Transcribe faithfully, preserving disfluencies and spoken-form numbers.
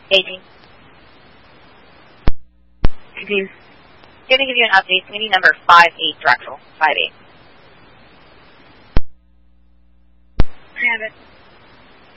eighteen. eighteen. Going to give you an update. It's going to be number five eight, Drexel. five eight. I have it.